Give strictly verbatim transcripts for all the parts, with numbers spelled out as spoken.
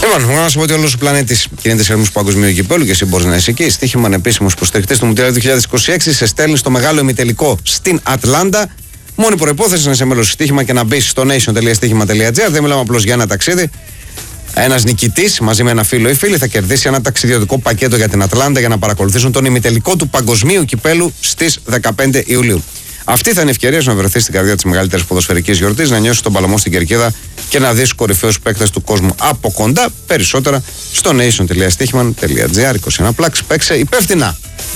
Λοιπόν, θέλω να σου πω ότι όλος ο πλανήτης κινείται σε ρυθμούς παγκοσμίου κυπέλλου και εσύ μπορείς να είσαι εκεί. Στοίχημα ανεπίσημος υποστηρικτής του Μουντιάλ δύο χιλιάδες είκοσι έξι σε στέλνει στο μεγάλο ημιτελικό στην Ατλάντα. Μόνη προϋπόθεση να είσαι μέλος του στοίχημα και να μπεις στο nation τελεία στοίχημα τελεία τζι άρ. Δεν μιλάμε απλώς για ένα ταξίδι. Ένας νικητής μαζί με ένα φίλο ή φίλη θα κερδίσει ένα ταξιδιωτικό πακέτο για την Ατλάντα για να παρακολουθήσουν τον ημιτελικό του παγκοσμίου κυπέλλου στις δεκαπέντε Ιουλίου. Αυτή θα είναι η ευκαιρία σου να βρεθεί στην καρδιά της μεγαλύτερης ποδοσφαιρικής γιορτής, να νιώσεις τον παλαμό στην κερκίδα και να δεις κορυφαίους παίκτες του κόσμου από κοντά. Περισσότερα στο nation τελεία στοίχημα τελεία τζι άρ. είκοσι ένα πλάξ. Παίξε υπεύθυνα.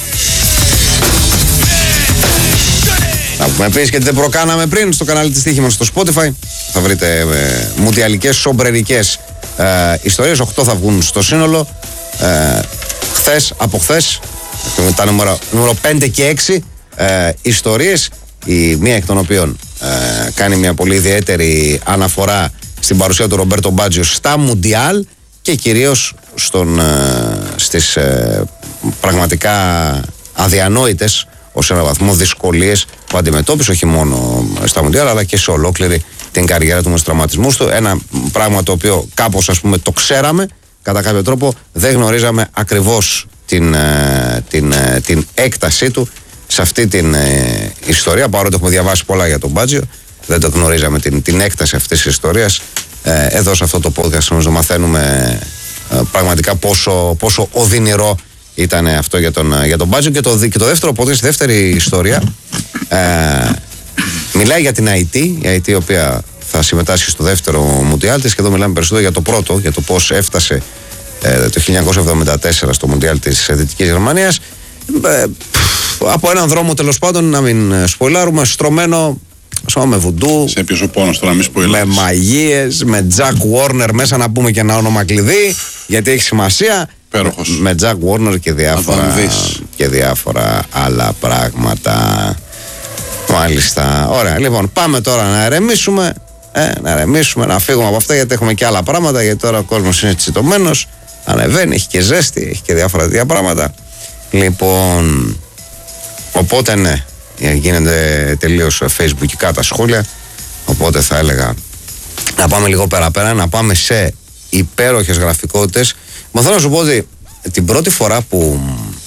Να πούμε επίσης και τι δεν προκάναμε πριν στο κανάλι της Στοίχημα στο Spotify. Θα βρείτε ε, μουντιαλικές σομπρερικές ε, ιστορίες. οκτώ θα βγουν στο σύνολο. Ε, χθες, από χθες, τα νούμερα, νούμερο πέντε και έξι ε, ιστορίες. Η μία εκ των οποίων ε, κάνει μια πολύ ιδιαίτερη αναφορά στην παρουσία του Ρομπέρτο Μπάτζιο στα Μουντιάλ και κυρίως στον, ε, στις ε, πραγματικά αδιανόητες ως ένα βαθμό δυσκολίες που αντιμετώπισε όχι μόνο στα Μουντιάλ αλλά και σε ολόκληρη την καριέρα του με τους τραυματισμούς του. Ένα πράγμα το οποίο κάπως ας πούμε το ξέραμε, κατά κάποιο τρόπο δεν γνωρίζαμε ακριβώς την, ε, την, ε, την έκτασή του σε αυτή την ε, ιστορία, παρότι έχουμε διαβάσει πολλά για τον Μπάτζιο, δεν το γνωρίζαμε την, την έκταση αυτής της ιστορίας. Ε, εδώ σε αυτό το podcast νομίζω μαθαίνουμε ε, πραγματικά πόσο, πόσο οδυνηρό ήταν αυτό για τον, για τον Μπάτζιο. Και το, και το δεύτερο podcast, η δεύτερη ιστορία, ε, μιλάει για την Αϊτή, η Αϊτή η οποία θα συμμετάσχει στο δεύτερο Μουντιάλ της, και εδώ μιλάμε περισσότερο για το πρώτο, για το πώς έφτασε ε, το χίλια εννιακόσια εβδομήντα τέσσερα στο Μουντιάλ της Δυτικής Γερμανίας. Ε, από έναν δρόμο τέλος πάντων, να μην σποιλάρουμε, στρωμένο σώμα με βουντού. Σε ποιος ο πόνος τώρα, μη σποιλάρεις. Με μαγείες, με Τζακ Βόρνερ μέσα, να πούμε και ένα όνομα κλειδί, γιατί έχει σημασία. Πέροχος. Με Τζακ Βόρνερ και διάφορα, και διάφορα άλλα πράγματα. Μάλιστα. Ωραία. Λοιπόν, πάμε τώρα να ερεμήσουμε. Ε, να ερεμήσουμε, να φύγουμε από αυτά, γιατί έχουμε και άλλα πράγματα. Γιατί τώρα ο κόσμος είναι τσιτωμένος, ανεβαίνει, έχει και ζέστη, έχει και διάφορα τέτοια πράγματα. Λοιπόν, οπότε ναι, γίνεται τελείως facebookικά τα σχόλια. Οπότε θα έλεγα να πάμε λίγο πέρα-πέρα, να πάμε σε υπέροχες γραφικότητες. Μα θέλω να σου πω ότι την πρώτη φορά που,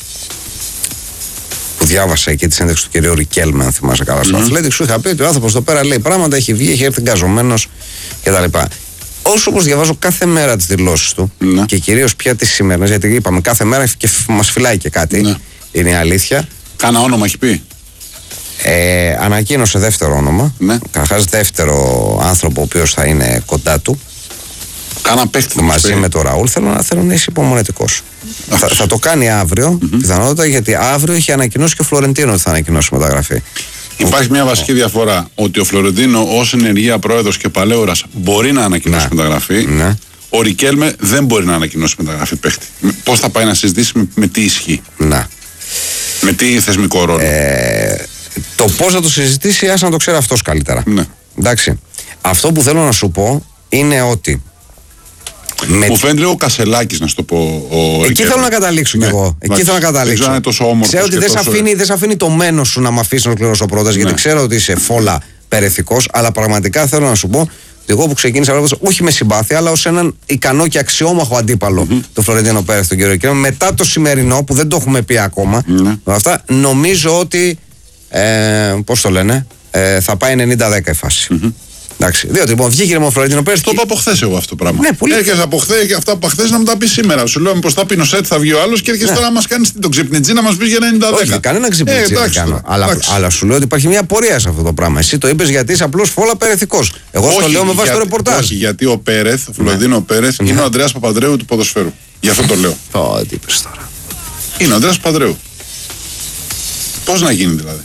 που διάβασα εκεί τη συνέντευξη του κυρίου Ρικέλμε, αν θυμάσαι καλά, στο mm-hmm. Athletics, σου είχα πει ότι ο άνθρωπος εδώ πέρα λέει πράγματα, έχει βγει, έχει έρθει γκαζωμένος κτλ. Όσο όπως διαβάζω κάθε μέρα τις δηλώσεις του, ναι. και κυρίως πια τις σημερινές, γιατί είπαμε κάθε μέρα και μας φυλάει και κάτι, ναι. είναι η αλήθεια. Κάνα όνομα έχει πει. Ε, ανακοίνωσε δεύτερο όνομα. Ναι. Καταρχάς δεύτερο άνθρωπο ο οποίος θα είναι κοντά του. Κάνα παίχτη μαζί με τον Ραούλ. Θέλω να, θέλω να είσαι υπομονετικός. θα, θα το κάνει αύριο, mm-hmm. πιθανότατα, γιατί αύριο έχει ανακοινώσει και ο Φλωρεντίνο ότι θα ανακοινώσει μεταγραφή. Υπάρχει μια βασική διαφορά, ότι ο Φλωρεντίνο ως ενεργεία πρόεδρος και παλαιόρας μπορεί να ανακοινώσει ναι. μεταγραφή. Ναι. Ο Ρικέλμε δεν μπορεί να ανακοινώσει μεταγραφή παίχτη. Πώς θα πάει να συζητήσει, με, με τι ισχύ. Να. Με τι θεσμικό ρόλο. Ε, το πώς θα το συζητήσει, άσε να το ξέρει αυτός καλύτερα. Ναι. Εντάξει. Αυτό που θέλω να σου πω είναι ότι. Μου φαίνεται λίγο Κασελάκης, να σου το πω. Ο Εκεί Ρικέλμε. θέλω να καταλήξω κι ναι. εγώ. Εκεί θέλω να καταλήξω. Δεν είναι τόσο όμορφος. Ξέρω ότι δεν τόσο... σε αφήνει, αφήνει το μένος σου να μ' αφήσει να ολοκληρώσω πρώτα, ναι. γιατί ξέρω ότι είσαι φόλα περεθικός, αλλά πραγματικά θέλω να σου πω ότι εγώ που ξεκίνησα όχι με συμπάθεια, αλλά ως έναν ικανό και αξιόμαχο αντίπαλο mm-hmm. του Φλωρεντίνο Πέρεθ, τον κύριο Ρικέλμε, μετά το σημερινό που δεν το έχουμε πει ακόμα, mm-hmm. αυτά, νομίζω ότι. Ε, πώς το λένε, ε, θα πάει ενενήντα δέκα η φάση. Mm-hmm. Εντάξει, διότι λοιπόν βγήκε ο Φλωρεντίνο Πέρεθ. Το είπα από χθες εγώ αυτό το πράγμα. Ναι, πολύ. Έρχεσαι από χθες και αυτά από χθες να μου τα πει σήμερα. Σου λέω πως θα πει ο Σετ, θα βγει ο άλλος και έρχεσαι ναι. τώρα να μας κάνεις τον ξυπνιτζή να μας πει για ενενήντα δέκα. Όχι, κανένα ξυπνιτζή ε, δεν κάνω. Αλλά, αλλά σου λέω ότι υπάρχει μια πορεία σε αυτό το πράγμα. Εσύ το είπες γιατί είσαι απλώς φόλα περεθικός. Εγώ στο λέω με βάση το ρεπορτάζ. Όχι, γιατί ο Πέρεθ, ο Φλωρεντίνο Πέρεθ, είναι ο Ανδρέας Παπανδρέου του ποδοσφαίρου. Γι' αυτό το λέω. Ω, τι είπες τώρα. Είναι ο Ανδρέας Παπανδρέου. Πώς να γίνει δηλαδή.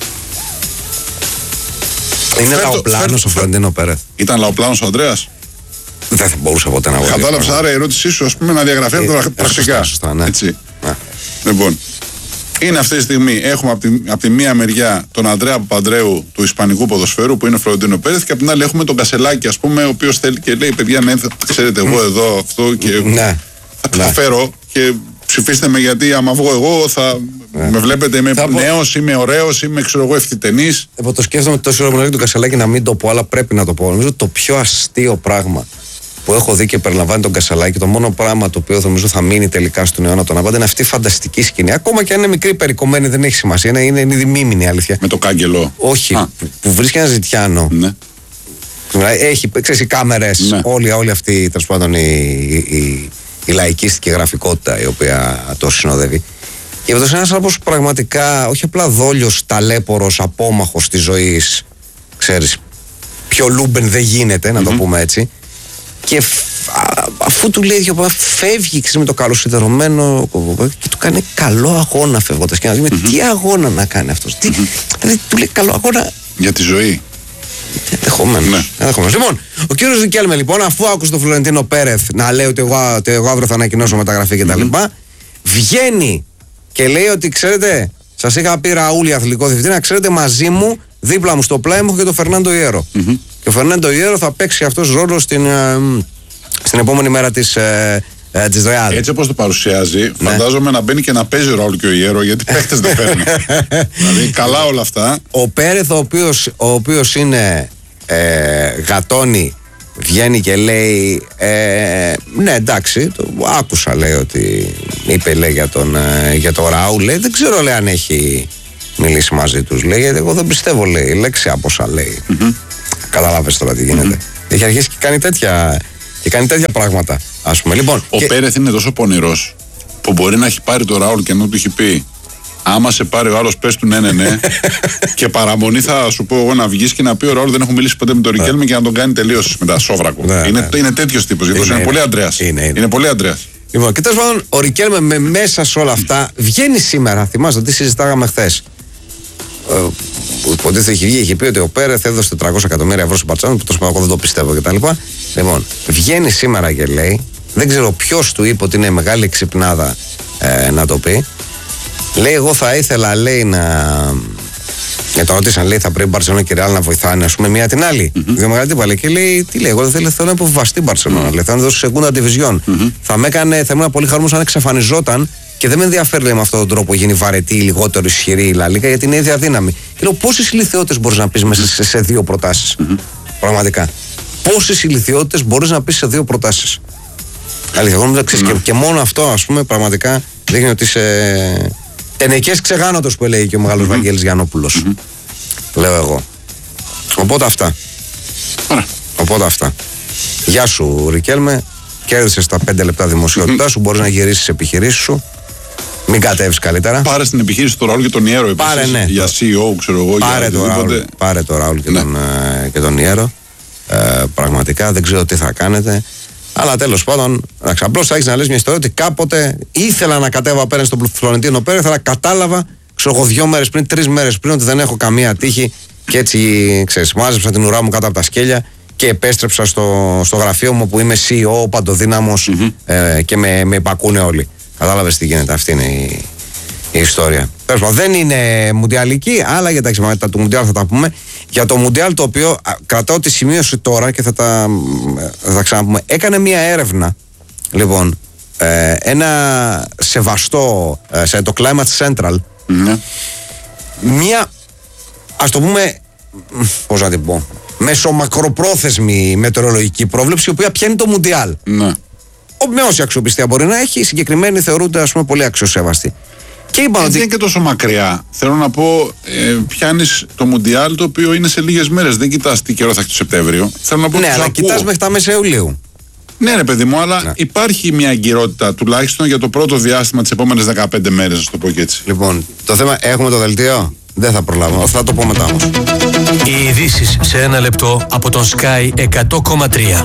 Είναι λαοπλάνος ο Φλωρεντίνο Πέρεθ. Ήταν λαοπλάνος ο Ανδρέας. Δεν θα μπορούσα ποτέ να βγάλει. Κατάλαβες, άρα η ερώτησή σου, ας πούμε, να διαγραφεί από τα πρακτικά. Σωστά, ναι. Έτσι. Ναι. Λοιπόν, είναι αυτή τη στιγμή, έχουμε από τη, από τη μία μεριά τον Ανδρέα Παπανδρέου του Ισπανικού ποδοσφαίρου που είναι ο Φλωρεντίνο Πέρεθ, και από την άλλη έχουμε τον Κασελάκη, ας πούμε, ο οποίος θέλει και λέει: παιδιά, ναι, ξέρετε, εγώ εδώ αυτό και ναι. θα τα φέρω και ψηφίστε με, γιατί άμα βγω εγώ θα. Ναι. Με βλέπετε, είμαι νέος, είμαι ωραίος, είμαι ξέρω εγώ ευθυτενής. Εγώ το σκέφτομαι τόσο ώρα που του Κασελάκη να μην το πω, αλλά πρέπει να το πω. Νομίζω το πιο αστείο πράγμα που έχω δει και περιλαμβάνει τον Κασελάκη, το μόνο πράγμα το οποίο νομίζω θα μείνει τελικά στον αιώνα των Αβάντα είναι αυτή η φανταστική σκηνή. Ακόμα και αν είναι μικρή, περικομμένη, δεν έχει σημασία. Είναι, είναι, είναι διμήμινη αλήθεια. Με το κάγκελο. Όχι, που, που βρίσκει ένα ζητιάνο. Ναι. Έχει, ξέρεις, οι κάμερες, ναι. όλη, όλη αυτή τέλος πάντων η, η, η, η λαϊκίστικη γραφικότητα η οποία το συνοδεύει. Και αυτό είναι ένας άνθρωπος πραγματικά, όχι απλά δόλιος, ταλέπορος, απόμαχος της ζωής, ξέρεις, πιο λούμπεν δεν γίνεται, να mm-hmm. το πούμε έτσι. Και α, αφού του λέει δύο πράγματα, φεύγει ξέρεις, με το καλοσυδερωμένο και του κάνει καλό αγώνα φεύγοντας. Και να δούμε mm-hmm. τι αγώνα να κάνει αυτός. Τι, mm-hmm. δηλαδή του λέει καλό αγώνα. Για τη ζωή. Ενδεχομένως. Ναι. Ενδεχομένως. Λοιπόν, ο κύριος Ρικέλμε, λοιπόν, αφού άκουσε τον Φλωρεντίνο Πέρεθ να λέει ότι εγώ, ότι εγώ αύριο θα ανακοινώσω μεταγραφή κτλ., mm-hmm. βγαίνει και λέει ότι ξέρετε, σας είχα πει Ραούλη αθλητικό διευθυντή, να ξέρετε μαζί μου, δίπλα μου στο πλάι μου έχω και τον Φερνάντο Ιέρο. Mm-hmm. Και ο Φερνάντο Ιέρο θα παίξει αυτός ρόλο στην, ε, στην επόμενη μέρα της, ε, ε, της Ρεάλ. Έτσι όπως το παρουσιάζει, ναι. φαντάζομαι να μπαίνει και να παίζει ρόλο και ο Ιέρο, γιατί παίχτες δεν παίρνουν. Δηλαδή, καλά όλα αυτά. Ο Πέρεθ, ο οποίος, ο οποίος είναι ε, γατώνει, βγαίνει και λέει ε, ναι εντάξει, το άκουσα λέει ότι είπε λέει για τον, ε, για τον Ραούλ, λέει, δεν ξέρω λέει αν έχει μιλήσει μαζί τους, λέει, γιατί εγώ δεν πιστεύω λέει, λέξη από όσα λέει. Mm-hmm. Καταλάβες τώρα τι γίνεται. Mm-hmm. Έχει αρχίσει και κάνει τέτοια, και κάνει τέτοια πράγματα, ας πούμε. Λοιπόν, ο και... Πέρεθ είναι τόσο πονηρός που μπορεί να έχει πάρει τον Ραούλ και να του έχει πει άμα σε πάρει ο άλλος, πες του ναι, ναι, ναι. Και παραμονή θα σου πω εγώ να βγεις και να πει ο Ραούλ δεν έχω μιλήσει ποτέ με τον Ρικέλμε και να τον κάνει τελείως μετά σόβρακο. Ναι, είναι, ναι. είναι τέτοιος τύπος, γιατί είναι, είναι, είναι πολύ Αντρέας. Είναι, είναι. είναι πολύ Αντρέας. Λοιπόν, και τέλος πάντων, ο Ρικέλμε με μέσα σε όλα αυτά βγαίνει σήμερα. Θυμάστε τι συζητάγαμε χθες. Ο υποτίθεται έχει βγει, έχει πει ότι ο Πέρεθ έδωσε τετρακόσια εκατομμύρια ευρώ στην Μπαρτσελόνα, που τόσο εγώ δεν το πιστεύω κτλ. Λοιπόν, βγαίνει σήμερα και λέει, δεν ξέρω ποιος του είπε ότι είναι μεγάλη ξυπνάδα ε, να το πει. Λέει, εγώ θα ήθελα, λέει, να. Για το ρωτήσαν, λέει, θα πρέπει η Μπαρσελόνα και η Ρεάλ να βοηθάνε, ας πούμε, μία την άλλη. Mm-hmm. Δύο μεγάλη τύπα. Και λέει, τι λέει, εγώ δεν θέλω, θέλω να υποβιβαστεί η Μπαρσελόνα. Mm-hmm. Λέει, θα με δώσει σεκούντα διβιζιόν. Mm-hmm. Θα με έκανε, θα ήμουν πολύ χαρούμενος αν εξαφανιζόταν και δεν με ενδιαφέρει, λέει, με αυτόν τον τρόπο γίνει βαρετή ή λιγότερο ισχυρή η Λα Λίγκα, γιατί είναι ίδια δύναμη. Και λέω, πόσες ηλιθιότητες μπορείς να πεις μέσα σε, σε δύο προτάσεις. Mm-hmm. Πραγματικά. Πόσες ηλιθιότητες μπορείς να πεις σε δύο προτάσεις. Αλήθεια, εγώ νομίζω mm-hmm. και, και μόνο αυτό, ας πούμε, πραγματικά δείχνει ότι είσαι. Τενεκές ξεγάνωτος που έλεγε και ο μεγάλος mm-hmm. Βαγγέλης Γιαννόπουλος. Mm-hmm. Λέω εγώ. Οπότε αυτά. Mm-hmm. Οπότε αυτά. Γεια σου Ρικέλμε. Κέρδισες τα πέντε λεπτά δημοσιότητά mm-hmm. σου. Μπορείς να γυρίσεις τις επιχειρήσεις σου. Μην κατέβεις καλύτερα. Πάρε στην επιχείρηση του Ραούλ και τον Ιέρο επίσης. Πάρε, ναι. Για σι ι ο, ξέρω εγώ. Πάρε, για το, Ραούλ, πάρε το Ραούλ και, ναι. τον, και τον Ιέρο. Ε, πραγματικά δεν ξέρω τι θα κάνετε. Αλλά τέλος πάντων, απλώς θα έχεις να λες μια ιστορία ότι κάποτε ήθελα να κατέβω απέναντι στον Φλωρεντίνο Πέρεθ, αλλά κατάλαβα, ξέρω εγώ, δύο μέρες πριν, τρεις μέρες πριν, ότι δεν έχω καμία τύχη. Και έτσι, ξέρεις, μάζεψα την ουρά μου κάτω από τα σκέλια και επέστρεψα στο, στο γραφείο μου που είμαι σι ι ο, παντοδύναμος mm-hmm. ε, και με, με υπακούνε όλοι. Κατάλαβες τι γίνεται, αυτή είναι η, η ιστορία. Τέλος πάντων, δεν είναι μουντιαλική, αλλά για τα εξημάτια του μουντιάλ θα τα πούμε. Για το μουντιάλ, το οποίο α, κρατάω τη σημείωση τώρα και θα τα, θα τα ξαναπούμε. Έκανε μια έρευνα, λοιπόν, ε, ένα σεβαστό, ε, σε το Climate Central, mm-hmm. μια, ας το πούμε, πώς να την πω, μεσομακροπρόθεσμη μετεωρολογική πρόβλεψη, η οποία πιάνει το μουντιάλ. Mm-hmm. Με όση αξιοπιστία μπορεί να έχει, οι συγκεκριμένοι θεωρούνται, ας πούμε, πολύ αξιοσέβαστοι. Και είπαν ότι. Δεν είναι και τόσο μακριά. Θέλω να πω, ε, πιάνεις το Μουντιάλ, το οποίο είναι σε λίγες μέρες. Δεν κοιτάς τι καιρό θα έχει το Σεπτέμβριο. Θέλω να πω, ναι, αλλά κοιτάς μέχρι τα μέσα Ιουλίου. Ναι, ρε παιδί μου, αλλά ναι. υπάρχει μια εγκυρότητα τουλάχιστον για το πρώτο διάστημα τις επόμενες δεκαπέντε μέρες, να το πω και έτσι. Λοιπόν, το θέμα, έχουμε το δελτίο. Δεν θα προλάβω. Θα το πω μετά όμως. Οι ειδήσεις σε ένα λεπτό από τον Sky εκατό κόμμα τρία.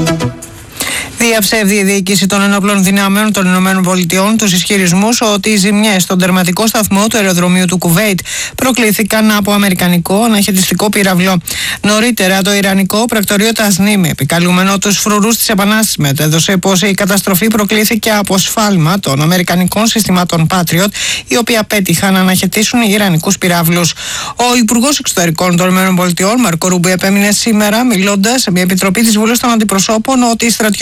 Διαψεύδει η διοίκηση των ενόπλων δυνάμεων των Ηνωμένων Πολιτειών τους ισχυρισμούς ότι οι ζημιές στον τερματικό σταθμό του αεροδρομίου του Κουβέιτ προκλήθηκαν από αμερικανικό αναχαιτιστικό πύραυλο. Νωρίτερα, το ιρανικό πρακτορείο Τασνίμ, επικαλούμενο τους φρουρούς της Επανάστασης, μετέδωσε πως η καταστροφή προκλήθηκε από σφάλμα των αμερικανικών συστημάτων Patriot, οι οποίοι απέτυχαν να αναχαιτήσουν ιρανικούς πυράβλους. Ο Υπουργός Εξωτερικών των ΗΠΑ, Μάρκο Ρούμπιο, επέμεινε σήμερα, μιλώντας σε μια επιτροπή της Βουλής των Αντιπροσώπων, ότι οι στρατιωτικές επιχειρήσεις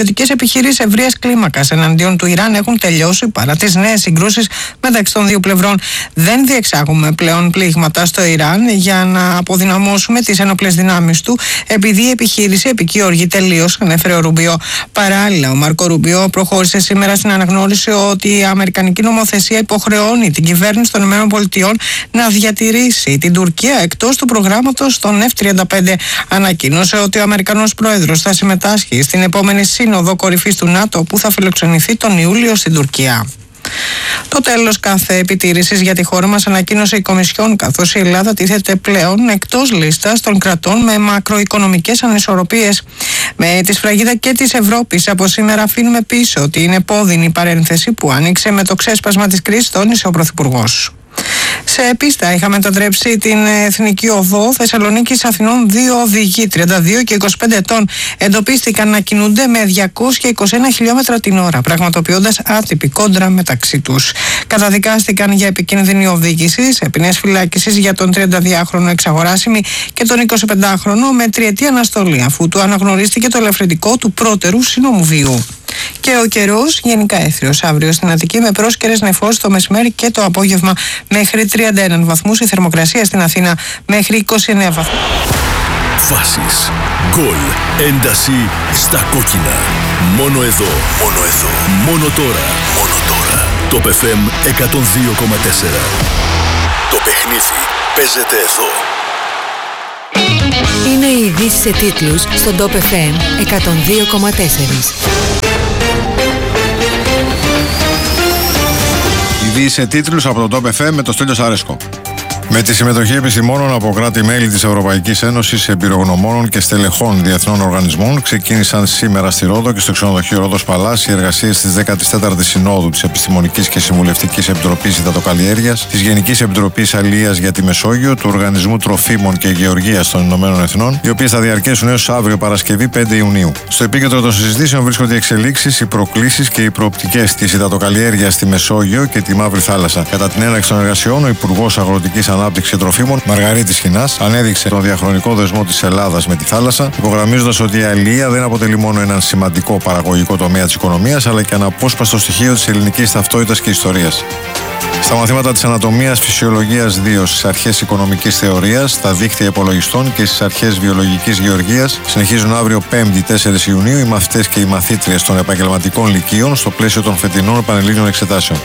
επιχειρήσεις ευρείας κλίμακας εναντίον του Ιράν έχουν τελειώσει παρά τις νέες συγκρούσεις μεταξύ των δύο πλευρών. Δεν διεξάγουμε πλέον πλήγματα στο Ιράν για να αποδυναμώσουμε τις ένοπλες δυνάμεις του, επειδή η επιχείρηση επικυώργει τελείως, ανέφερε ο Ρουμπιό. Παράλληλα, ο Μάρκο Ρουμπιό προχώρησε σήμερα στην αναγνώριση ότι η αμερικανική νομοθεσία υποχρεώνει την κυβέρνηση των ΗΠΑ να διατηρήσει την Τουρκία εκτός του προγράμματος των εφ τριάντα πέντε. Ανακοίνωσε ότι ο Αμερικανός πρόεδρος θα συμμετάσχει στην επόμενη σύνοδο κορυφής του ΝΑΤΟ που θα φιλοξενηθεί τον Ιούλιο στην Τουρκία. Το τέλος κάθε επιτήρησης για τη χώρα μας ανακοίνωσε η Κομισιόν, καθώς η Ελλάδα τίθεται πλέον εκτός λίστας των κρατών με μακροοικονομικές ανισορροπίες. Με τη σφραγίδα και της Ευρώπης από σήμερα αφήνουμε πίσω την επώδυνη παρένθεση που άνοιξε με το ξέσπασμα της κρίσης, τόνισε ο Πρωθυπουργός. Σε πίστα είχαμε μετατρέψει την Εθνική Οδό Θεσσαλονίκης Αθηνών. Δύο οδηγοί, τριάντα δύο και είκοσι πέντε ετών, εντοπίστηκαν να κινούνται με διακόσια είκοσι ένα χιλιόμετρα την ώρα, πραγματοποιώντας άτυπη κόντρα μεταξύ τους. Καταδικάστηκαν για επικίνδυνη οδήγηση σε ποινές φυλάκισης για τον τριανταδυάχρονο εξαγοράσιμη και τον εικοσιπεντάχρονο με τριετή αναστολή, αφού του αναγνωρίστηκε το ελαφρυντικό του πρώτερου συνόμου βίου. Και ο καιρός γενικά έθριος αύριο στην Αττική με πρόσκαιρες νεφώσεις το μεσημέρι και το απόγευμα μέχρι τριάντα ένα βαθμούς, η θερμοκρασία στην Αθήνα μέχρι είκοσι εννέα βαθμούς. Φάσεις, γκολ, ένταση στα κόκκινα. Μόνο εδώ, μόνο εδώ, μόνο τώρα, μόνο τώρα. Το εφ εμ εκατόν δύο κόμμα τέσσερα. Το παιχνίδι παίζεται εδώ. Είναι οι ειδήσεις σε τίτλους στον Top εφ εμ εκατόν δύο κόμμα τέσσερα. Ειδήσεις σε τίτλους από το Top εφ εμ με το Στέλιο Σαρέσκο. Με τη συμμετοχή επιστημόνων από κράτη-μέλη της Ευρωπαϊκής Ένωσης, εμπειρογνωμόνων και στελεχών διεθνών οργανισμών, ξεκίνησαν σήμερα στη Ρόδο και στο ξενοδοχείο Ρόδος Παλάς οι εργασίες της δέκατη τέταρτη Συνόδου της Επιστημονικής και Συμβουλευτικής Επιτροπής Υδατοκαλλιέργειας, της Γενικής Επιτροπής Αλίας για τη Μεσόγειο, του Οργανισμού Τροφίμων και Γεωργίας των Ηνωμένων Εθνών, οι οποίες θα διαρκέσουν έως αύριο Παρασκευή πέντε Ιουνίου. Στο επίκεντρο των συζητήσεων βρίσκονται οι εξελίξεις, οι προκλήσεις και οι προοπτικές της υδατοκαλλιέργειας στη Μεσόγειο και τη Μαύρη Θάλασσα. Κατά την έναρξη των εργασιών, ο Υπουργός Αγροτικής Ανάπτυξη Τροφίμων, Μαργαρίτης Χινάς, ανέδειξε τον διαχρονικό δεσμό της Ελλάδας με τη θάλασσα, υπογραμμίζοντας ότι η αλληλεία δεν αποτελεί μόνο έναν σημαντικό παραγωγικό τομέα της οικονομίας, αλλά και αναπόσπαστο στοιχείο της ελληνικής ταυτότητας και ιστορίας. Στα μαθήματα της Ανατομίας Φυσιολογίας δύο, στις αρχές οικονομικής θεωρίας, στα δίκτυα υπολογιστών και στις αρχές βιολογικής γεωργίας, συνεχίζουν αύριο πέμπτη τέσσερις Ιουνίου οι μαθητές και οι μαθήτριες των επαγγελματικών λυκείων στο πλαίσιο των φετινών πανελλήνιων εξετάσεων.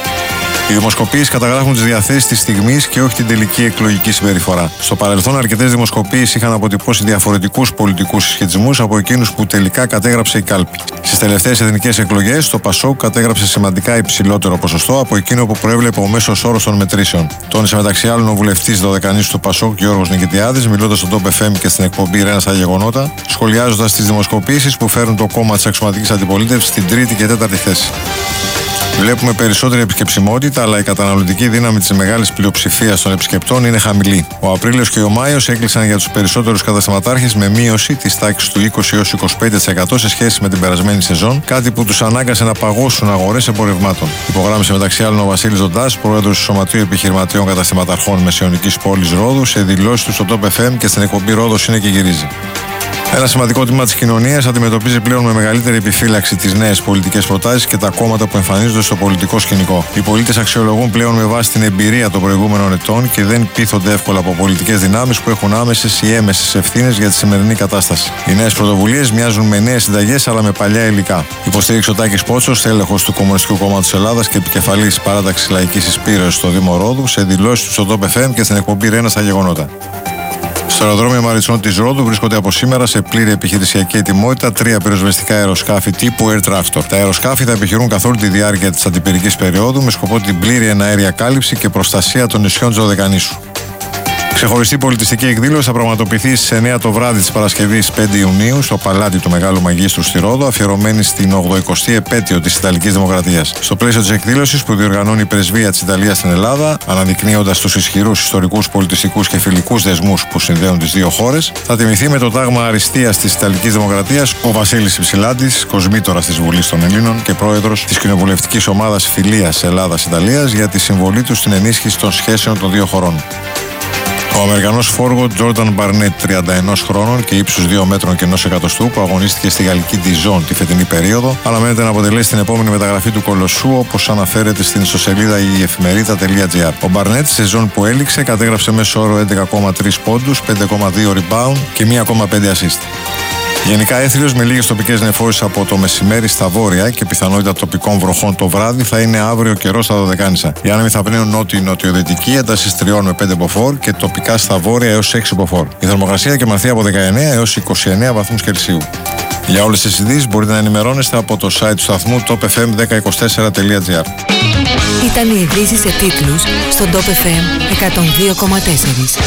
Οι δημοσκοπήσεις καταγράφουν τις διαθέσεις της στιγμής και όχι την τελική εκλογική συμπεριφορά. Στο παρελθόν, αρκετές δημοσκοπήσεις είχαν αποτυπώσει διαφορετικούς πολιτικούς συσχετισμούς από εκείνους που τελικά κατέγραψε η κάλπη. Στις τελευταίες εθνικές εκλογές, το Πασόκ κατέγραψε σημαντικά υψηλότερο ποσοστό από εκείνο που προέβλεπε ο μέσος όρος των μετρήσεων. Τόνισε μεταξύ άλλων ο βουλευτής δωδεκανής του Πασόκ Γιώργος Νικητιάδης, μιλώντας στο Top εφ εμ και στην εκπομπή Ρένα στα Γεγονότα, σχολιάζοντας τις δημοσκοπήσεις που φέρουν το κόμμα της αξιωματικής αντιπολίτευσης στην τρίτη και τέταρτη θέση. Βλέπουμε περισσότερη επισκεψιμότητα, αλλά η καταναλωτική δύναμη της μεγάλης πλειοψηφίας των επισκεπτών είναι χαμηλή. Ο Απρίλιος και ο Μάιος έκλεισαν για τους περισσότερους καταστηματάρχες με μείωση της τάξης του είκοσι έως είκοσι πέντε τοις εκατό σε σχέση με την περασμένη σεζόν, κάτι που τους ανάγκασε να παγώσουν αγορές εμπορευμάτων. Υπογράμμισε μεταξύ άλλων ο Βασίλης Δοντάς, πρόεδρος του Σωματείου Επιχειρηματιών Καταστηματαρχών Μεσαιωνικής Πόλης Ρόδου, σε δηλώσεις του στο Top εφ εμ και στην εκπομπή Ρόδος είναι και γυρίζει. Ένα σημαντικό τμήμα της κοινωνίας αντιμετωπίζει πλέον με μεγαλύτερη επιφύλαξη τις νέες πολιτικές προτάσεις και τα κόμματα που εμφανίζονται στο πολιτικό σκηνικό. Οι πολίτες αξιολογούν πλέον με βάση την εμπειρία των προηγούμενων ετών και δεν πείθονται εύκολα από πολιτικές δυνάμεις που έχουν άμεσες ή έμεσες ευθύνες για τη σημερινή κατάσταση. Οι νέες πρωτοβουλίες μοιάζουν με νέες συνταγές αλλά με παλιά υλικά. Υποστήριξε ο Τάκης Πότσος, τέλεχος του Κομμουνιστικού Κόμματος Ελλάδας και επικεφαλής παράταξης Λαϊκής Εισπύρωσης στο Δήμο Ρόδου, σε δηλώσεις του στο Top εφ εμ και στην εκπομπή Ρένα στα Γεγονότα. Στο αεροδρόμιο Μαριτσών της Ρόδου βρίσκονται από σήμερα σε πλήρη επιχειρησιακή ετοιμότητα τρία πυροσβεστικά αεροσκάφη τύπου Air Tractor. Τα αεροσκάφη θα επιχειρούν καθ' όλη τη διάρκεια της αντιπυρικής περίοδου με σκοπό την πλήρη εναέρια κάλυψη και προστασία των νησιών της Δωδεκανήσου. Ξεχωριστή πολιτιστική εκδήλωση θα πραγματοποιηθεί στις εννέα το βράδυ της Παρασκευής πέντε Ιουνίου στο Παλάτι του Μεγάλου Μαγίστρου στη Ρόδο, αφιερωμένη στην ογδοηκοστή επέτειο της Ιταλικής Δημοκρατίας. Στο πλαίσιο της εκδήλωσης που διοργανώνει η Πρεσβεία της Ιταλίας στην Ελλάδα, αναδεικνύοντας τους ισχυρούς ιστορικούς, πολιτιστικούς και φιλικούς δεσμούς που συνδέουν τις δύο χώρες, θα τιμηθεί με το τάγμα αριστείας της Ιταλικής Δημοκρατίας ο Βασίλης Υψηλάντης, κοσμήτορας της Βουλής των Ελλήνων και πρόεδρος της κοινοβουλευτικής ομάδας φιλίας Ελλάδας-Ιταλίας, για τη συμβολή του στην ενίσχυση των σχέσεων των δύο χωρών. Ο Αμερικανός φόργο Τζόρνταν Μπαρνέτ, τριάντα ένα χρόνων και ύψους δύο μέτρων και ενός εκατοστού, που αγωνίστηκε στη γαλλική Dijon τη φετινή περίοδο, αναμένεται να αποτελέσει την επόμενη μεταγραφή του Κολοσσού, όπως αναφέρεται στην ιστοσελίδα η εφημερίδα τελεία τζι άρ. Ο Μπαρνέτ, στη σεζόν που έληξε, κατέγραψε μέσο όρο έντεκα κόμμα τρία πόντους, πέντε κόμμα δύο rebound και ένα κόμμα πέντε assist. Γενικά έθριος με λίγες τοπικές νεφώσεις από το μεσημέρι στα βόρεια και πιθανότητα τοπικών βροχών το βράδυ θα είναι αύριο καιρό στα Δωδεκάνησα. Οι άνεμοι θα πνέουν νότιο-νοτιοδυτική, ένταση τριών με πέντε μποφόρ και τοπικά στα βόρεια έως έξι μποφόρ. Η θερμοκρασία κυμανθεί από δεκαεννέα έως είκοσι εννέα βαθμούς Κελσίου. Για όλες τις ειδήσεις μπορείτε να ενημερώνεστε από το site του σταθμού top f m δέκα είκοσι τέσσερα τελεία τζι άρ. Ήταν οι ειδήσεις σε τίτλους στον Top εφ εμ εκατόν δύο κόμμα τέσσερα.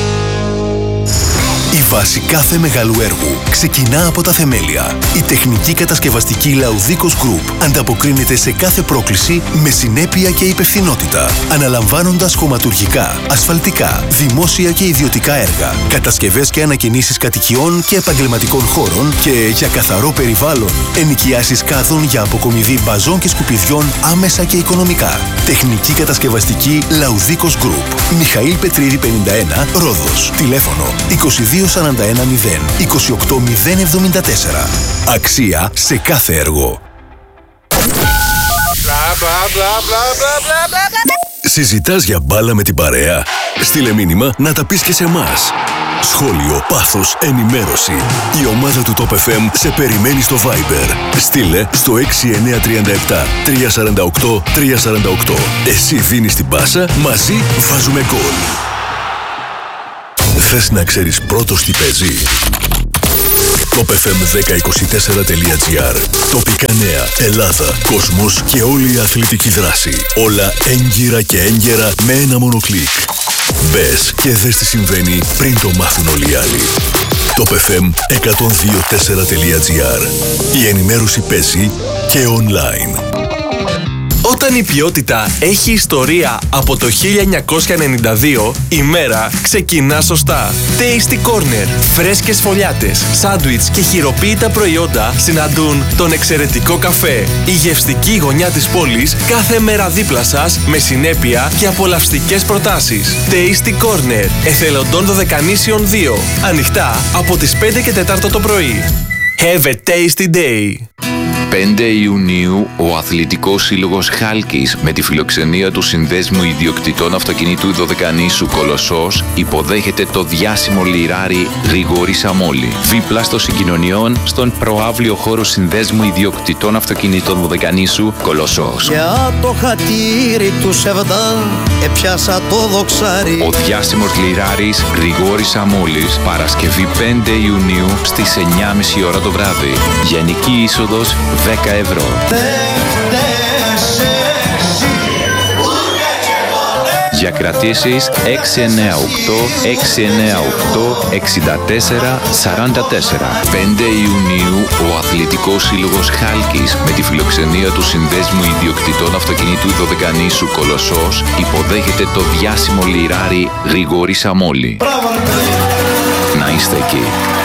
Η βάση κάθε μεγάλου έργου ξεκινά από τα θεμέλια. Η τεχνική κατασκευαστική Laudicos Group ανταποκρίνεται σε κάθε πρόκληση με συνέπεια και υπευθυνότητα, αναλαμβάνοντας χωματουργικά, ασφαλτικά, δημόσια και ιδιωτικά έργα, κατασκευές και ανακαινήσεις κατοικιών και επαγγελματικών χώρων και για καθαρό περιβάλλον, ενοικιάσεις κάδων για αποκομιδή μπαζών και σκουπιδιών άμεσα και οικονομικά. Τεχνική κατασκευαστική Laudicos Group. Μιχαήλ Πετρίδη πενήντα ένα, Ρόδος. Τηλέφωνο είκοσι δύο σαράντα ένα μηδέν είκοσι οκτώ μηδέν εβδομήντα τέσσερα. Αξία σε κάθε έργο. Συζητάς για μπάλα με την παρέα? Στείλε μήνυμα να τα πεις και σε εμάς. Σχόλιο, πάθος, ενημέρωση. Η ομάδα του Top εφ εμ σε περιμένει στο Viber. Στείλε στο έξι εννιά τρία επτά τρία τέσσερα οκτώ τρία τέσσερα οκτώ. Εσύ δίνεις την πάσα, μαζί βάζουμε γκολ. Θες να ξέρεις πρώτος τι παίζει? top f m δέκα είκοσι τέσσερα τελεία τζι άρ. Τοπικά νέα, Ελλάδα, κόσμος και όλη η αθλητική δράση. Όλα έγκυρα και έγκαιρα με ένα μόνο κλικ. Μπες και δες τι συμβαίνει πριν το μάθουν όλοι οι άλλοι. top f m εκατόν δύο τέσσερα τελεία τζι άρ. Η ενημέρωση παίζει και online. Όταν η ποιότητα έχει ιστορία από το χίλια εννιακόσια ενενήντα δύο, η μέρα ξεκινά σωστά. Tasty Corner. Φρέσκες φωλιάτες, σάντουιτς και χειροποίητα προϊόντα συναντούν τον εξαιρετικό καφέ. Η γευστική γωνιά της πόλης κάθε μέρα δίπλα σας με συνέπεια και απολαυστικές προτάσεις. Tasty Corner. Εθελοντών Δωδεκανήσιων δύο. Ανοιχτά από τις πέντε και τέσσερα το πρωί. Have a tasty day. πέντε Ιουνίου, ο Αθλητικός Σύλλογος Χάλκης με τη φιλοξενία του Συνδέσμου Ιδιοκτητών Αυτοκινήτου Δωδεκανήσου Κολοσσός υποδέχεται το διάσημο λιράρι Γρηγόρη Σαμόλη. Δίπλα στο συγκοινωνιών στον προαύλιο χώρο Συνδέσμου Ιδιοκτητών Αυτοκινήτων Δωδεκανήσου Κολοσσός. Για το χατήρι του Σεβδά έπιασα το δοξάρι. Ο διάσημος λιράρης Γρηγόρης Σαμόλης, Παρασκευή πέντε Ιουνίου στις εννιά και μισή ώρα το βράδυ. Γενική είσοδος δέκα ευρώ. Για κρατήσεις έξι εννιά οκτώ έξι εννιά οκτώ εξήντα τέσσερα σαράντα τέσσερα. πέντε Ιουνίου, ο Αθλητικός Σύλλογος Χάλκης με τη φιλοξενία του Συνδέσμου Ιδιοκτητών Αυτοκινήτου Δωδεκανήσου Κολοσσός υποδέχεται το διάσημο λιράρι Γρηγόρη Σαμόλη. Να είστε εκεί.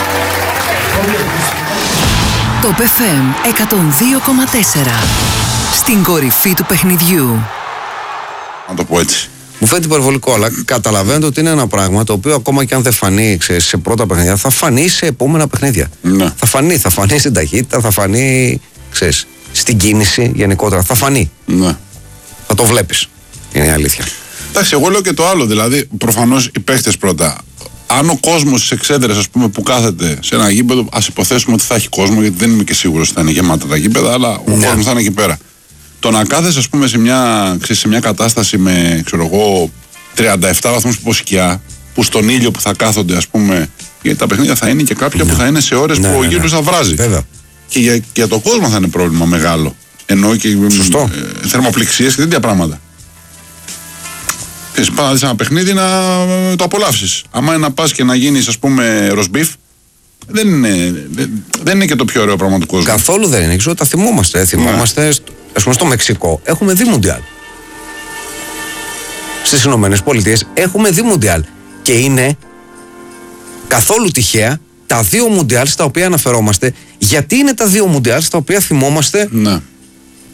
Top εφ εμ εκατόν δύο κόμμα τέσσερα. Στην κορυφή του παιχνιδιού. Να το πω έτσι. Μου φαίνεται υπερβολικό, αλλά καταλαβαίνετε ότι είναι ένα πράγμα το οποίο ακόμα και αν δεν φανεί, ξέρεις, σε πρώτα παιχνίδια, θα φανεί σε επόμενα παιχνίδια. Ναι. Θα φανεί, θα φανεί στην ταχύτητα, θα φανεί, ξέρεις, στην κίνηση γενικότερα. Θα φανεί. Ναι. Θα το βλέπεις. Είναι η αλήθεια. Εντάξει, εγώ λέω και το άλλο. Δηλαδή, προφανώς οι παίχτες πρώτα. Αν ο κόσμος στις εξέδρες, ας πούμε, που κάθεται σε ένα γήπεδο, ας υποθέσουμε ότι θα έχει κόσμο, γιατί δεν είμαι και σίγουρος ότι θα είναι γεμάτα τα γήπεδα, αλλά ο ναι. κόσμος θα είναι εκεί πέρα. Το να κάθεσαι, ας πούμε, σε μια, ξέρεις, σε μια κατάσταση με, ξέρω εγώ, τριάντα επτά βαθμούς σκιά, που στον ήλιο που θα κάθονται, ας πούμε, γιατί τα παιχνίδια θα είναι και κάποια ναι. που θα είναι σε ώρες ναι, που ο ναι, ήλιος ναι. θα βράζει. Βέβαια. Και για, και για τον κόσμο θα είναι πρόβλημα μεγάλο. Ενώ και ε, θερμοπληξίες και τέτοια πράγματα. Εσύ πάει να δεις ένα παιχνίδι να το απολαύσεις. Άμα είναι να πας και να γίνεις, ας πούμε, ροσμπίφ, δεν είναι, δεν, δεν είναι και το πιο ωραίο πράγμα του κόσμου. Καθόλου δεν είναι. Ξέρω, τα θυμόμαστε. Θυμόμαστε, ναι. ας πούμε, στο Μεξικό έχουμε δει Μουντιάλ. Στις Ηνωμένες Πολιτείες έχουμε δει Μουντιάλ. Και είναι καθόλου τυχαία τα δύο Μουντιάλ στα οποία αναφερόμαστε. Γιατί είναι τα δύο Μουντιάλ στα οποία θυμόμαστε ναι.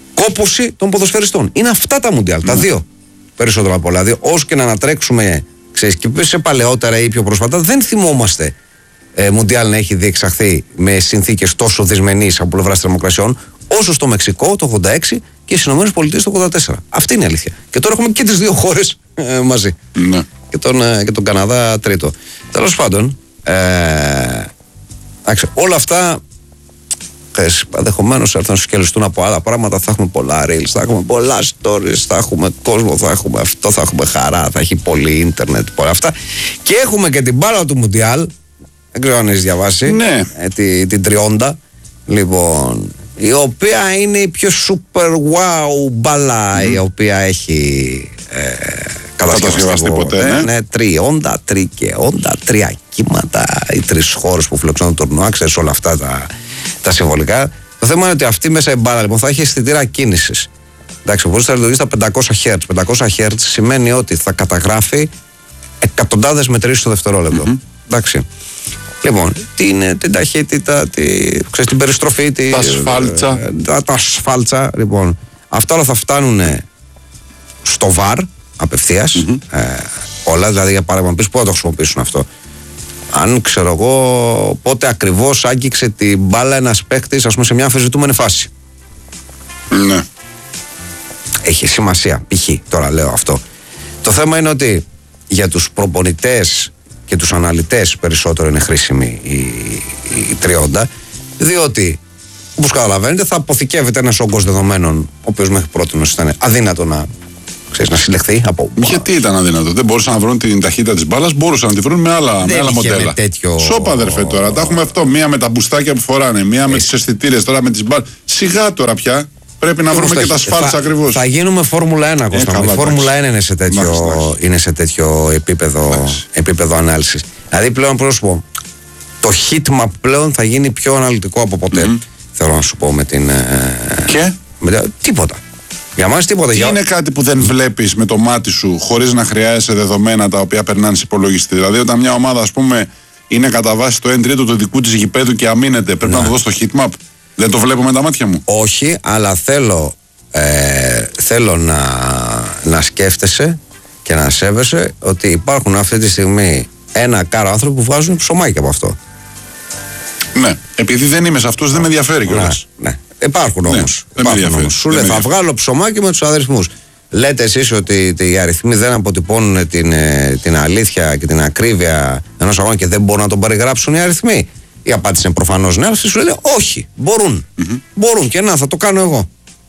κόπωση των ποδοσφαιριστών. Είναι αυτά τα Μουντιάλ, ναι. τα δύο. Περισσότερο από όλα. Δηλαδή, όσο και να ανατρέξουμε Ξέρεις, και σε παλαιότερα ή πιο πρόσφατα δεν θυμόμαστε ε, Μουντιάλ να έχει διεξαχθεί με συνθήκες τόσο δυσμενείς από πλευράς θερμοκρασιών όσο στο Μεξικό το ογδόντα έξι και στις ΗΠΑ το ογδόντα τέσσερα. Αυτή είναι η αλήθεια. Και τώρα έχουμε και τις δύο χώρες ε, μαζί. Ναι. Και, τον, ε, και τον Καναδά τρίτο. Τέλος πάντων, ε, άξε, όλα αυτά ενδεχομένως έρθουν να συσκελιστούν από άλλα πράγματα. Θα έχουμε πολλά reels, θα έχουμε πολλά stories, θα έχουμε κόσμο, θα έχουμε αυτό, θα έχουμε χαρά, θα έχει πολύ ίντερνετ, πολλά αυτά. Και έχουμε και την μπάλα του Μουντιάλ. Δεν ξέρω αν έχεις διαβάσει. Ναι. Ε, τη, την τριάντα. Λοιπόν, η οποία είναι η πιο super wow μπάλα mm. η οποία έχει ε, κατασκευαστεί ποτέ. Ναι, ναι τριάντα, τρικαιόντα, τρία κύματα, οι τρεις χώρες που φιλοξενούν το τουρνουά, ξέρεις όλα αυτά τα, τα συμβολικά. Το θέμα είναι ότι αυτή μέσα η μπάλα λοιπόν θα έχει αισθητήρα κίνησης. Εντάξει, όπως θα λειτουργεί στα πεντακόσια χερτζ. πεντακόσια χερτζ σημαίνει ότι θα καταγράφει εκατοντάδες μετρήσεις το δευτερόλεπτο. Mm-hmm. Εντάξει. Λοιπόν, την, την ταχύτητα, τη, ξέρεις, την περιστροφή, τη, τα σφάλτσα. Ε, τα, τα σφάλτσα, λοιπόν. Αυτά όλα θα φτάνουν στο βαρ απευθείας. Mm-hmm. Ε, όλα, δηλαδή για παράδειγμα, πεις πού θα το χρησιμοποιήσουν αυτό. Αν ξέρω εγώ πότε ακριβώς άγγιξε την μπάλα ένας παίκτης, ας πούμε, σε μια αμφισβητούμενη φάση. Ναι. Έχει σημασία, π.χ. τώρα λέω αυτό. Το θέμα είναι ότι για τους προπονητές και τους αναλυτές περισσότερο είναι χρήσιμη η, η τριάντα, διότι όπως καταλαβαίνετε θα αποθηκεύεται ένας όγκος δεδομένων ο οποίος μέχρι πρώτης ήταν αδύνατο να, ξέρεις, να συλλεχθεί από... Γιατί ήταν αδύνατο, δεν μπορούσαν να βρουν την ταχύτητα της μπάλας, μπορούσαν να τη βρουν με άλλα, με άλλα μοντέλα. Με τέτοιο... Σώπα αδερφέ τώρα, τα έχουμε αυτό, μία με τα μπουστάκια που φοράνε, μία με τις αισθητήρες, τώρα με τις μπάλες. Σιγά τώρα πια. Πρέπει να βρούμε και τα σφάλτσα ακριβώς. Θα γίνουμε Φόρμουλα ένα, Κώστα. Η Φόρμουλα ένα είναι σε τέτοιο, εντάξει, είναι σε τέτοιο επίπεδο, επίπεδο ανάλυσης. Δηλαδή πλέον πρόσωπο, το heatmap πλέον θα γίνει πιο αναλυτικό από ποτέ. Mm-hmm. Θέλω να σου πω με την... Και? Με, τίποτα. Για μας τίποτα. Τι για... είναι κάτι που δεν βλέπεις με το μάτι σου χωρίς να χρειάζεσαι δεδομένα τα οποία περνάνε σε υπολογιστή. Δηλαδή όταν μια ομάδα ας πούμε είναι κατά βάση το ένα τρίτο του δικού της γηπέδου και αμήνεται, πρέπει να, να το δω στο heatmap. Δεν το βλέπω με τα μάτια μου. Όχι, αλλά θέλω, ε, θέλω να, να σκέφτεσαι και να σέβεσαι ότι υπάρχουν αυτή τη στιγμή ένα κάρο άνθρωποι που βγάζουν ψωμάκι από αυτό. Ναι, επειδή δεν είμαι σε αυτούς δεν με ενδιαφέρει κιόλας. Ναι, ναι. Υπάρχουν όμως. Ναι, υπάρχουν όμως. Σου λέει θα βγάλω ψωμάκι με τους αριθμούς. Λέτε εσείς ότι οι αριθμοί δεν αποτυπώνουν την, την αλήθεια και την ακρίβεια ενός αγώνα και δεν μπορούν να τον περιγράψουν οι αριθμοί. Η απάντηση είναι προφανώς ναι, αλλά σου λέει όχι, μπορούν. Mm-hmm. Μπορούν και να, θα το κάνω εγώ.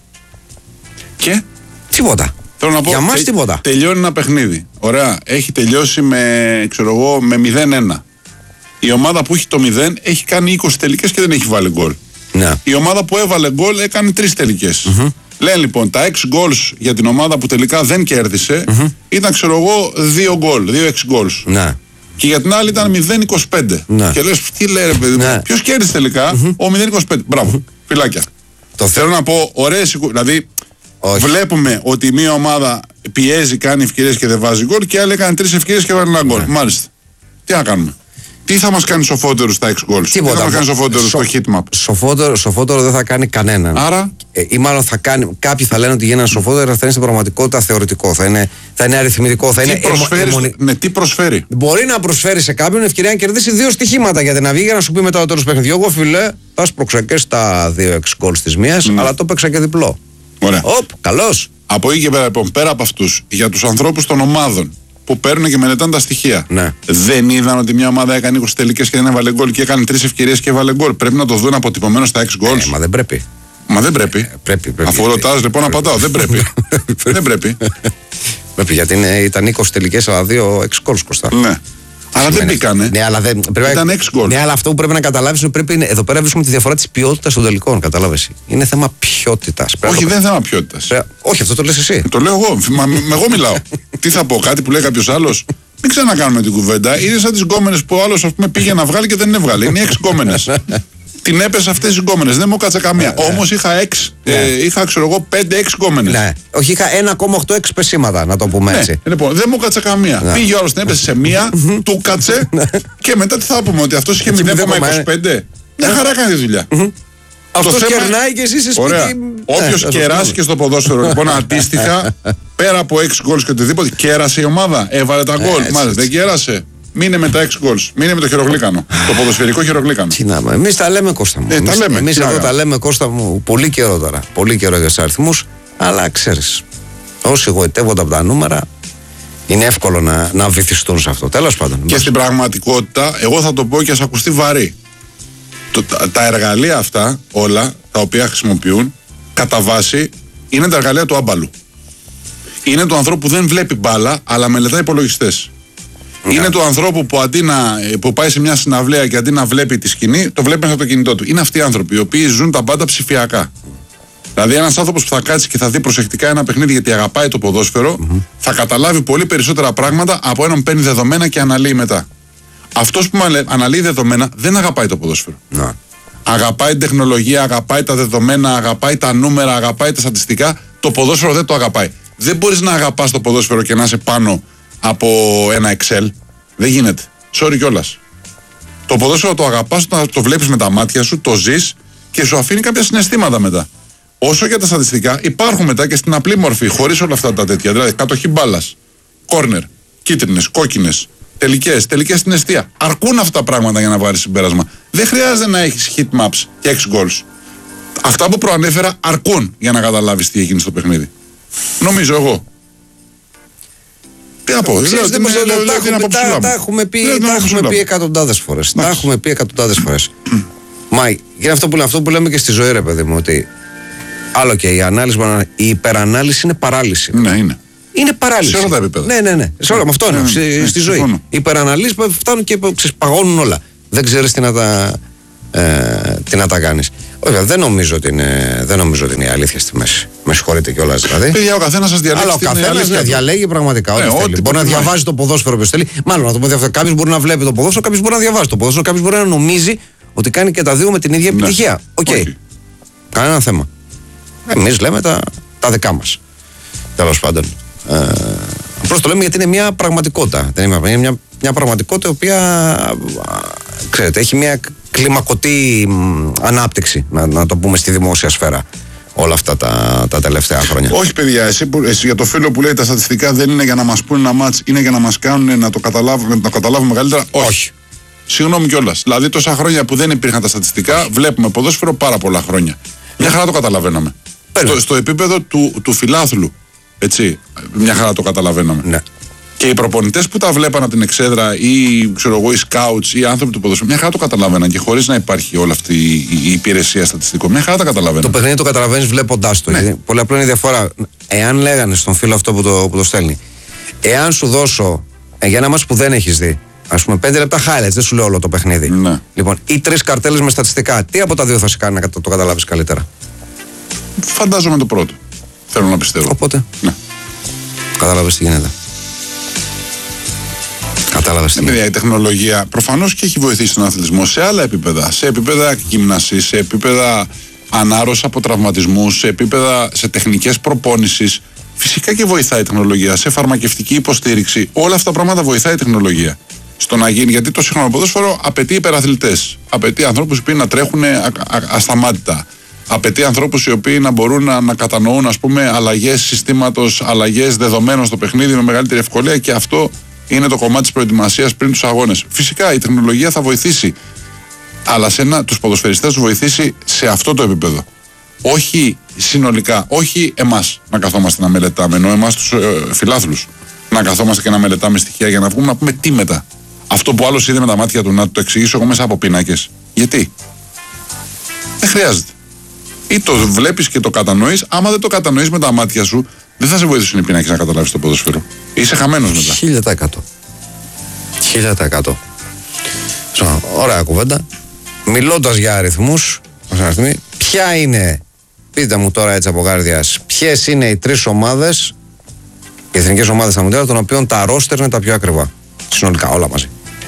Και? Τίποτα. Θέλω να πω, για μας τε, τίποτα. Τελειώνει ένα παιχνίδι. Ωραία, έχει τελειώσει με, ξέρω εγώ, με μηδέν ένα. Η ομάδα που έχει το μηδέν έχει κάνει είκοσι τελικές και δεν έχει βάλει γκολ. Ναι. Η ομάδα που έβαλε γκολ έκανε τρεις τελικές. Mm-hmm. Λένε λοιπόν τα έξι goals για την ομάδα που τελικά δεν κέρδισε mm-hmm. ήταν, ξέρω εγώ, δύο γκολ, δύο έξι goals. Ναι. Και για την άλλη ήταν μηδέν είκοσι πέντε. Ναι. Και λες, τι λέει ρε παιδί, ναι. Ποιος κέρδισε τελικά, mm-hmm. ο μηδέν είκοσι πέντε. Μπράβο, mm-hmm. φυλάκια. Το θέλω να πω, ωραίες, δηλαδή όχι. Βλέπουμε ότι μία ομάδα πιέζει, κάνει ευκαιρίες και δεν βάζει γκολ και η άλλη έκανε τρεις ευκαιρίες και βάλει ένα γκολ. Ναι. Μάλιστα. Τι να κάνουμε. Τι θα μας κάνει σοφότερους στα έξι goals, τι θα μας κάνει σοφότερους στο heatmap. Σοφότερο, σοφότερο δεν θα κάνει κανέναν. Άρα. Ε, ή μάλλον θα κάνει, κάποιοι θα λένε ότι γίνανε σοφότερο, θα είναι στην πραγματικότητα θεωρητικό, θα είναι, θα είναι αριθμητικό, θα τι είναι προσφέρει, εμο, εμο, ναι, τι προσφέρει. Μπορεί να προσφέρει σε κάποιον ευκαιρία να κερδίσει δύο στοιχήματα για να βγει για να σου πει μετά το τέλος παιχνιδιού. Εγώ φιλέ, τα σπρώξα και στα δύο έξι goals της μίας, mm. αλλά το παίξα και διπλό. Ωραία. Οπ, καλώς. Από εκεί και πέρα, λοιπόν, πέρα από αυτούς, για τους ανθρώπους των ομάδων που παίρνουν και μελετάνε τα στοιχεία. Ναι. Δεν είδαν ότι μια ομάδα έκανε είκοσι τελικές και δεν έβαλε γκολ και έκανε τρεις ευκαιρίες και έβαλε γκολ. Πρέπει να το δουν αποτυπωμένο στα έξι goals. Ε, μα δεν πρέπει. Μα δεν πρέπει. Ε, πρέπει, πρέπει Αφού ρωτάς λοιπόν, απαντάω. Δεν πρέπει. Δεν πρέπει. Πρέπει, γιατί είναι, ήταν είκοσι τελικές αλλά δύο έξι goals κοστά. Ναι. Αλλά δεν μπήκανε. Ναι, αλλά δεν, πρέπει, ήταν έξι γκολ. Ναι, αλλά αυτό που πρέπει να καταλάβεις είναι ότι πρέπει, εδώ πέρα βρίσκουμε τη διαφορά της ποιότητας των τελικών. Κατάλαβες. Είναι θέμα ποιότητας. Όχι, δεν είναι θέμα ποιότητας. Όχι, αυτό το λες εσύ. Το λέω εγώ. Μα, εγώ μιλάω. Τι θα πω, κάτι που λέει κάποιος άλλος. Μην ξανακάνουμε την κουβέντα. Είναι σαν τις γκόμενες που ο άλλος πήγε να βγάλει και δεν έβγαλε. Είναι έξι γκόμενες. Την έπεσε αυτές τις γκόμενες. Δεν μου κάτσε καμία. Ναι, όμως είχα έξι. Ναι. Ε, είχα, ξέρω εγώ, πέντε έξι γκόμενες. Ναι. Όχι, είχα ένα κόμμα οκτώ έξι πεσήματα, να το πούμε έτσι. Ναι. Λοιπόν, δεν μου κάτσε καμία. Ναι. Πήγε ο άλλος, την έπεσε σε μία, του κάτσε και μετά τι θα πούμε, ότι αυτός είχε μηδέν κόμμα είκοσι πέντε. Μια χαρά έκανε τη δουλειά. Αυτό θέμα... κερνάει και εσύ σε σπίτι. Όποιο κεράσει και στο ποδόσφαιρο, λοιπόν, αντίστοιχα, πέρα από έξι γκολ και οτιδήποτε, κέρασε η ομάδα. Έβαλε τα γκολ. Μάλιστα, δεν κέρασε. Μείνε με τα έξι γκολ. Μείνε με το χειρογλύκανο. Το ποδοσφαιρικό χειρογλύκανο. Τι να με, εμείς τα λέμε, Κώστα μου. Ε, εμείς τα λέμε. εμείς εδώ τα λέμε, Κώστα μου, πολύ καιρό τώρα. Πολύ καιρό για τους αριθμούς. Αλλά ξέρεις, όσοι γοητεύονται από τα νούμερα, είναι εύκολο να, να βυθιστούν σε αυτό. Τέλος πάντων. Και στην πραγματικότητα, εγώ θα το πω και ας ακουστεί βαρύ. Το, τα, τα εργαλεία αυτά, όλα τα οποία χρησιμοποιούν, κατά βάση είναι τα εργαλεία του άμπαλου. Είναι του ανθρώπου που δεν βλέπει μπάλα, αλλά μελετάει υπολογιστές. Yeah. Είναι του ανθρώπου που αντί να που πάει σε μια συναυλία και αντί να βλέπει τη σκηνή, το βλέπει μέσα από το κινητό του. Είναι αυτοί οι άνθρωποι οι οποίοι ζουν τα πάντα ψηφιακά. Δηλαδή, ένας άνθρωπος που θα κάτσει και θα δει προσεκτικά ένα παιχνίδι γιατί αγαπάει το ποδόσφαιρο, mm-hmm. θα καταλάβει πολύ περισσότερα πράγματα από έναν που παίρνει δεδομένα και αναλύει μετά. Αυτός που αναλύει δεδομένα δεν αγαπάει το ποδόσφαιρο. No. Αγαπάει την τεχνολογία, αγαπάει τα δεδομένα, αγαπάει τα νούμερα, αγαπάει τα στατιστικά. Το ποδόσφαιρο δεν το αγαπάει. Δεν μπορείς να αγαπάς το ποδόσφαιρο και να είσαι πάνω από ένα Excel. Δεν γίνεται. Sorry κιόλας. Το ποδόσφαιρο το αγαπάς, το, το βλέπεις με τα μάτια σου, το ζεις και σου αφήνει κάποια συναισθήματα μετά. Όσο για τα στατιστικά, υπάρχουν μετά και στην απλή μορφή, χωρίς όλα αυτά τα τέτοια. Δηλαδή, κατοχή μπάλας, κόρνερ, κίτρινες, κόκκινες, τελικές, τελικές στην εστία. Αρκούν αυτά τα πράγματα για να βάλεις συμπέρασμα. Δεν χρειάζεται να έχεις hit maps και έξι goals. Αυτά που προανέφερα αρκούν για να καταλάβεις τι έγινε στο παιχνίδι. Νομίζω εγώ. Τι να πω, τα έχουμε πει εκατοντάδες φορές. Τα έχουμε πει εκατοντάδες φορές. Μα είναι αυτό που, αυτό που λέμε και στη ζωή, ρε παιδί μου, ότι άλλο και η ανάλυση, η υπερανάλυση είναι παράλυση. Ναι, είναι. Είναι παράλυση. Σε όλα τα επίπεδα. Ναι, ναι, ναι. Σε όλα, με αυτό είναι. Στη, στη ζωή. Οι υπεραναλύσεις φτάνουν και ξεσπαγώνουν όλα. Δεν ξέρεις τι να τα, ε, τι να τα κάνεις. Όχι, δεν νομίζω ότι είναι, δεν νομίζω ότι είναι η αλήθεια στη μέση. Με συγχωρείτε κιόλας δηλαδή. Παιδιά, ο καθένας σας διαλέγει. Αλλά ο καθένας ναι, διαλέγει πραγματικά ό,τι θέλει. Μπορεί να διαβάζει το ποδόσφαιρο που θέλει. Μάλλον να το πω διαφορετικά. Κάποιος μπορεί να βλέπει το ποδόσφαιρο, κάποιος μπορεί να διαβάζει το ποδόσφαιρο, κάποιος μπορεί να νομίζει ότι κάνει και τα δύο με την ίδια επιτυχία. Οκ. Okay. Κανένα θέμα. Εμείς λέμε τα, τα δικά μας. Τέλος πάντων. Ε, απλώς το λέμε γιατί είναι μια πραγματικότητα. Είναι μια, μια πραγματικότητα η οποία ξέρετε, έχει μια κλιμακωτή ανάπτυξη, να, να το πούμε, στη δημόσια σφαίρα όλα αυτά τα, τα τελευταία χρόνια. Όχι, παιδιά, εσύ, εσύ για το φίλο που λέει τα στατιστικά δεν είναι για να μας πούνε ένα μάτς, είναι για να μας κάνουν να το καταλάβουμε, να το καταλάβουμε μεγαλύτερα. Όχι. Όχι. Συγγνώμη κιόλας. Δηλαδή, τόσα χρόνια που δεν υπήρχαν τα στατιστικά, όχι. Βλέπουμε ποδόσφαιρο πάρα πολλά χρόνια. Μια χαρά το καταλαβαίναμε. Στο, στο επίπεδο του, του φιλάθλου. Έτσι, μια χαρά το καταλαβαίναμε. Ναι. Και οι προπονητές που τα βλέπαν από την εξέδρα ή ξέρω εγώ, οι σκάουτς ή οι άνθρωποι του ποδοσφαίρου, μια χαρά το καταλαβαίναν και χωρίς να υπάρχει όλη αυτή η, η υπηρεσία στατιστικών. Μια χαρά τα καταλαβαίναν. Το παιχνίδι το καταλαβαίνεις βλέποντάς το. Ναι. Πολύ απλά είναι η διαφορά. Εάν λέγανε στον φίλο αυτό που το, που το στέλνει, εάν σου δώσω ε, για ένα μάτς που δεν έχεις δει, ας πούμε πέντε λεπτά highlights, δεν σου λέω όλο το παιχνίδι. Ναι. Λοιπόν, ή τρεις καρτέλες με στατιστικά, τι από τα δύο θα σε κάνει να το καταλάβεις καλύτερα? Φαντάζομαι το πρώτο. Θέλω να πιστεύω. Οπότε. Ναι. Κατάλαβες τι γίνεται. Κατάλαβες τι γίνεται. Ναι, η τεχνολογία προφανώς και έχει βοηθήσει τον αθλητισμό σε άλλα επίπεδα. Σε επίπεδα γυμνασίας, σε επίπεδα ανάρρωση από τραυματισμούς, σε επίπεδα σε τεχνικές προπόνησης. Φυσικά και βοηθάει η τεχνολογία. Σε φαρμακευτική υποστήριξη. Όλα αυτά τα πράγματα βοηθάει η τεχνολογία. Στο να γίνει, γιατί το σύγχρονο ποδόσφαιρο απαιτεί υπεραθλητές. Απαιτεί ανθρώπους που να τρέχουν ασταμάτητα. Απαιτεί ανθρώπους οι οποίοι να μπορούν να, να κατανοούν, ας πούμε, αλλαγές συστήματος, αλλαγές δεδομένων στο παιχνίδι με μεγαλύτερη ευκολία, και αυτό είναι το κομμάτι της προετοιμασίας πριν τους αγώνες. Φυσικά η τεχνολογία θα βοηθήσει, αλλά σε ένα, τους ποδοσφαιριστές τους βοηθήσει σε αυτό το επίπεδο. Όχι συνολικά, όχι εμάς να καθόμαστε να μελετάμε, ενώ εμάς τους ε, φιλάθλους να καθόμαστε και να μελετάμε στοιχεία για να βγούμε να πούμε τι μετά. Αυτό που άλλος είδε με τα μάτια του, να το εξηγήσω εγώ μέσα από πίνακες. Γιατί? Δεν χρειάζεται. Ή το βλέπεις και το κατανοείς. Άμα δεν το κατανοείς με τα μάτια σου, δεν θα σε βοηθήσουν οι πίνακες να καταλάβεις το ποδόσφαιρο. Είσαι χαμένος μετά. Χίλια τα εκατό. Χίλια τα εκατό. Ωραία κουβέντα. Μιλώντας για αριθμούς, ποια είναι, πείτε μου τώρα έτσι από καρδιάς, ποιες είναι οι τρεις ομάδες, οι εθνικές ομάδες στα Μουντιάλ, των οποίων τα ρόστερ είναι τα πιο ακριβά? Συνολικά, όλα μαζί.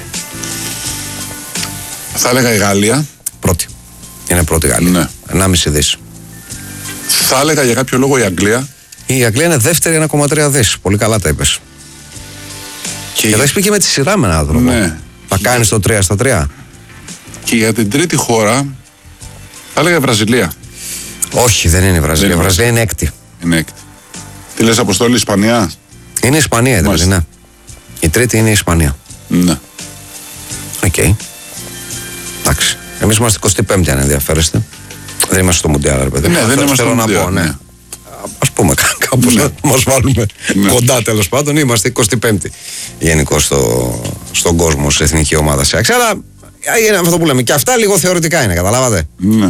Θα έλεγα η Γαλλία. Πρώτη. Είναι πρώτη Γαλλία. Ναι. ενάμιση δις. Θα έλεγα για κάποιο λόγο η Αγγλία. Η Αγγλία είναι δεύτερη, ένα κόμμα τρία δις. Πολύ καλά τα είπες. Και, και θα έχεις πει και με τη σειρά με έναν τρόπο. Ναι. Θα κάνεις το τρία στα τρία. Και για την τρίτη χώρα Θα έλεγα Βραζιλία. Όχι, δεν είναι η Βραζιλία. Η Βραζιλία είναι έκτη. Είναι έκτη. Τι λες, Αποστόλη, Ισπανία? Είναι η Ισπανία, δηλαδή, ναι. Η τρίτη είναι η Ισπανία. Ναι. Οκ. Okay. Εντάξει. Εμείς είμαστε εικοστή πέμπτη, αν ενδιαφέρεστε. Δεν είμαστε στο Μουντιάλ, ρε παιδί. Ναι, δεν είμαστε στο Μουντιάλ. Ναι. Ας πούμε κάπως ναι. να μας βάλουμε ναι. κοντά, τέλος πάντων. Είμαστε εικοστή πέμπτη γενικώς στο, στον κόσμο, σε εθνική ομάδα σε άξια. Αλλά είναι αυτό που λέμε. Και αυτά λίγο θεωρητικά είναι, καταλάβατε. Ναι.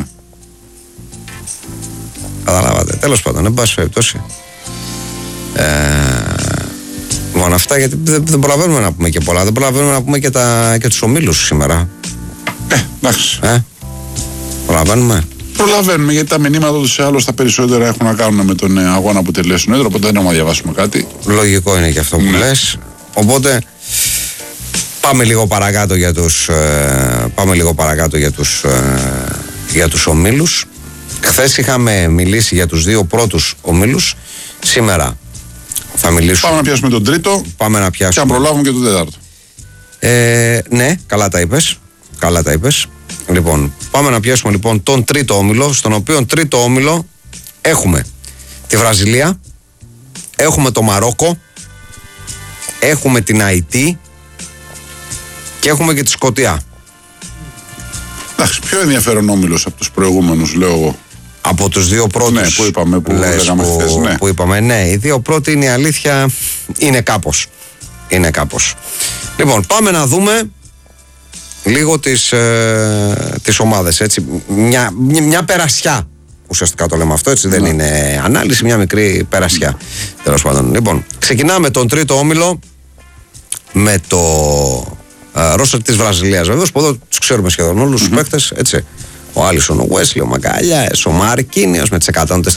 Καταλάβατε. Τέλος πάντων, εν πάση περιπτώσει. Ε, μόνο αυτά, γιατί δεν, δεν προλαβαίνουμε να πούμε και πολλά. Δεν προλαβαίνουμε να πούμε και, τα, και τους ομίλους σήμερα. Ε, εντάξει. Ε, προλαβαίνουμε. Προλαβαίνουμε, γιατί τα μηνύματα τους ή άλλως τα περισσότερα έχουν να κάνουν με τον αγώνα που τελειώσουν έντρο, οπότε δεν έχουμε να διαβάσουμε κάτι. Λογικό είναι και αυτό που ναι. λες. Οπότε πάμε λίγο παρακάτω για τους, ε, πάμε λίγο παρακάτω για τους, ε, για τους ομίλους. Χθες είχαμε μιλήσει για τους δύο πρώτους ομίλους. Σήμερα θα μιλήσουμε. Πάμε να πιάσουμε τον τρίτο. Πάμε να πιάσουμε. Και αν προλάβουμε και τον τέταρτο. Ε, ναι, καλά τα είπες. Καλά τα είπες. Λοιπόν, πάμε να πιάσουμε λοιπόν τον τρίτο όμιλο, στον οποίο τρίτο όμιλο έχουμε τη Βραζιλία, έχουμε το Μαρόκο, έχουμε την Αϊτή και έχουμε και τη Σκωτία. Εντάξει, πιο ενδιαφέρον όμιλος από τους προηγούμενους, λέω εγώ. Από τους δύο πρώτους. Ναι, που είπαμε, που, λέγαμε που, χθες, ναι. που είπαμε, ναι, οι δύο πρώτοι είναι η αλήθεια, είναι κάπως. Είναι κάπως. Λοιπόν, πάμε να δούμε λίγο τις, ε, τις ομάδες, έτσι. Μια, μια, μια περασιά, ουσιαστικά το λέμε αυτό, έτσι, δεν ναι. είναι ανάλυση, μια μικρή περασιά. Τέλος πάντων. Λοιπόν, ξεκινάμε τον τρίτο όμιλο με το ε, ρόστερ της Βραζιλίας. Βεβαίως, που εδώ τους ξέρουμε σχεδόν όλους mm-hmm. τους παίκτες, έτσι. Ο Άλισον, ο Γουέσλι, ο Μακάλιας, ο Μαρκίνιος με τις εκατόν τέσσερα